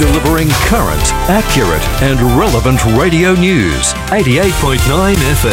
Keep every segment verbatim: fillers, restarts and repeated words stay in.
delivering current, accurate and relevant radio news. eighty-eight point nine F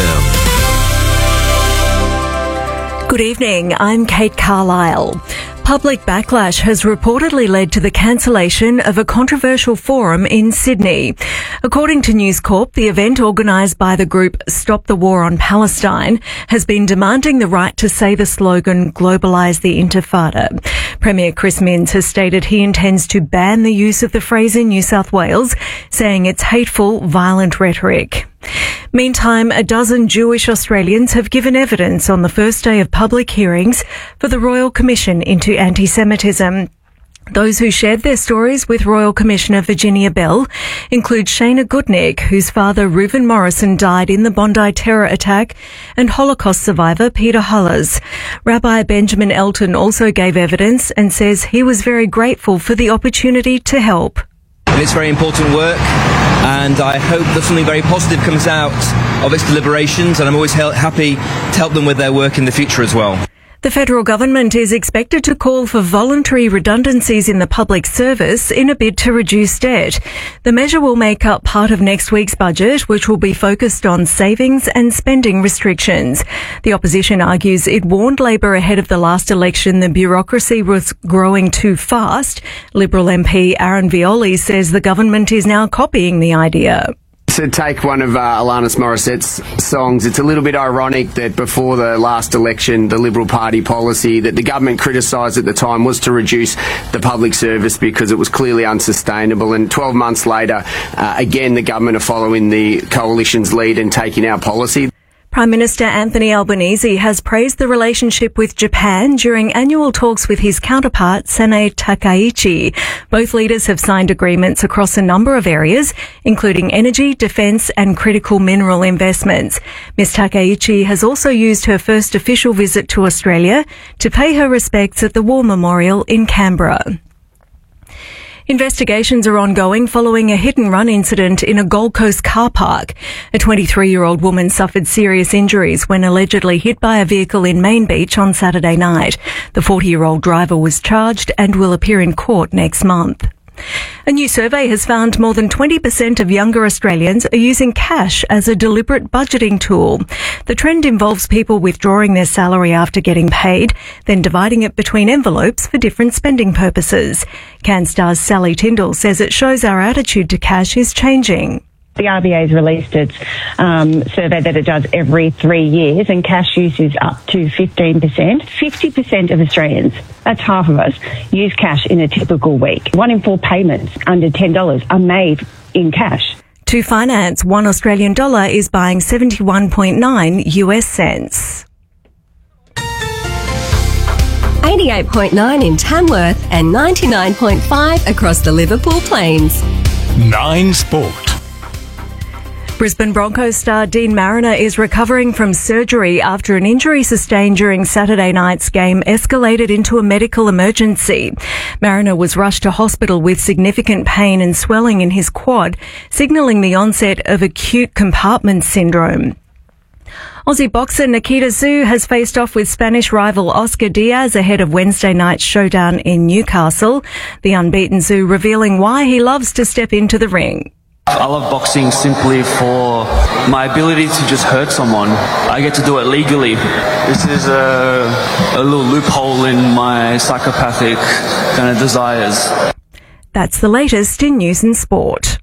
M. Good evening, I'm Kate Carlisle. Public backlash has reportedly led to the cancellation of a controversial forum in Sydney. According to News Corp, the event organised by the group Stop the War on Palestine has been demanding the right to say the slogan "Globalise the Intifada." Premier Chris Minns has stated he intends to ban the use of the phrase in New South Wales, saying it's hateful, violent rhetoric. Meantime, a dozen Jewish Australians have given evidence on the first day of public hearings for the Royal Commission into Anti-Semitism. Those who shared their stories with Royal Commissioner Virginia Bell include Shana Gutnick, whose father Reuven Morrison died in the Bondi terror attack, and Holocaust survivor Peter Hullers. Rabbi Benjamin Elton also gave evidence and says he was very grateful for the opportunity to help. It's very important work, and I hope that something very positive comes out of its deliberations, and I'm always happy to help them with their work in the future as well. The federal government is expected to call for voluntary redundancies in the public service in a bid to reduce debt. The measure will make up part of next week's budget, which will be focused on savings and spending restrictions. The opposition argues it warned Labor ahead of the last election the bureaucracy was growing too fast. Liberal M P Aaron Violi says the government is now copying the idea. To take one of uh, Alanis Morissette's songs, it's a little bit ironic that before the last election, the Liberal Party policy that the government criticised at the time was to reduce the public service because it was clearly unsustainable. And twelve months later, uh, again, the government are following the coalition's lead and taking our policy. Prime Minister Anthony Albanese has praised the relationship with Japan during annual talks with his counterpart, Sanae Takaichi. Both leaders have signed agreements across a number of areas, including energy, defence and critical mineral investments. Miz Takaichi has also used her first official visit to Australia to pay her respects at the War Memorial in Canberra. Investigations are ongoing following a hit-and-run incident in a Gold Coast car park. A twenty-three-year-old woman suffered serious injuries when allegedly hit by a vehicle in Main Beach on Saturday night. The forty-year-old driver was charged and will appear in court next month. A new survey has found more than twenty percent of younger Australians are using cash as a deliberate budgeting tool. The trend involves people withdrawing their salary after getting paid, then dividing it between envelopes for different spending purposes. CanStar's Sally Tyndall says it shows our attitude to cash is changing. The R B A has released its um, survey that it does every three years, and cash use is up to fifteen percent. fifty percent of Australians, that's half of us, use cash in a typical week. One in four payments under ten dollars are made in cash. To finance, one Australian dollar is buying seventy-one point nine U S cents. eighty-eight point nine in Tamworth and ninety-nine point five across the Liverpool Plains. Nine Sport. Brisbane Broncos star Dean Mariner is recovering from surgery after an injury sustained during Saturday night's game escalated into a medical emergency. Mariner was rushed to hospital with significant pain and swelling in his quad, signalling the onset of acute compartment syndrome. Aussie boxer Nikita Tszyu has faced off with Spanish rival Oscar Diaz ahead of Wednesday night's showdown in Newcastle. The unbeaten Tszyu revealing why he loves to step into the ring. I love boxing simply for my ability to just hurt someone. I get to do it legally. This is a, a little loophole in my psychopathic kind of desires. That's the latest in news and sport.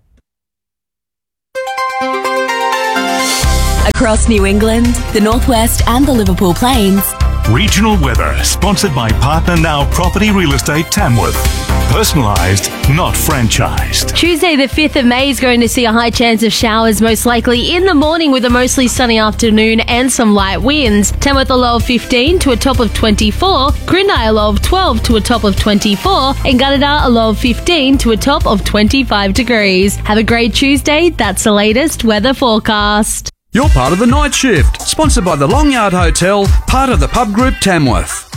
Across New England, the Northwest and the Liverpool Plains. Regional weather sponsored by Partner Now Property Real Estate Tamworth. Personalised, not franchised. Tuesday the fifth of May is going to see a high chance of showers, most likely in the morning with a mostly sunny afternoon and some light winds. Tamworth a low of fifteen to a top of twenty-four, Grindai a low of twelve to a top of twenty-four, and Gunnedah a low of fifteen to a top of twenty-five degrees. Have a great Tuesday. That's the latest weather forecast. You're part of the night shift, sponsored by the Long Yard Hotel, part of the Pub Group Tamworth.